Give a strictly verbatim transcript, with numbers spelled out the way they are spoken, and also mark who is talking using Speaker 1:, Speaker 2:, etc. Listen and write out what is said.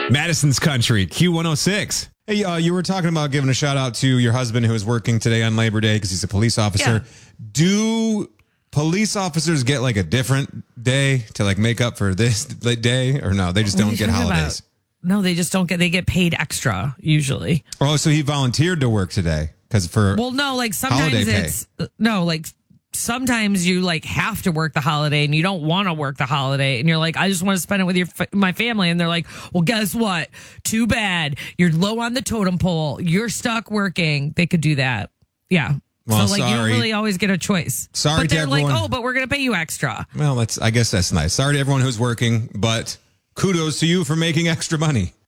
Speaker 1: Madison's Country, Q one oh six. Hey, uh, you were talking about giving a shout out to your husband who is working today on Labor Day because he's a police officer.
Speaker 2: Yeah.
Speaker 1: Do police officers get like a different day to like make up for this day, or no? They just
Speaker 2: What are
Speaker 1: don't
Speaker 2: you
Speaker 1: get
Speaker 2: talking
Speaker 1: holidays.
Speaker 2: about? No, they just don't get, they get paid extra usually.
Speaker 1: Oh, so he volunteered to work today because for
Speaker 2: Well, no, like
Speaker 1: holiday
Speaker 2: sometimes
Speaker 1: pay.
Speaker 2: it's, no, like sometimes you like have to work the holiday and you don't want to work the holiday. And you're like, I just want to spend it with your my family. And they're like, well, guess what? Too bad. You're low on the totem pole. You're stuck working. They could do that. Yeah.
Speaker 1: Well,
Speaker 2: so like you don't
Speaker 1: sorry.
Speaker 2: really always get a choice.
Speaker 1: Sorry
Speaker 2: but
Speaker 1: to
Speaker 2: they're like,
Speaker 1: everyone.
Speaker 2: oh, but we're going to pay you extra.
Speaker 1: Well, that's I guess that's nice. Sorry to everyone who's working, but kudos to you for making extra money.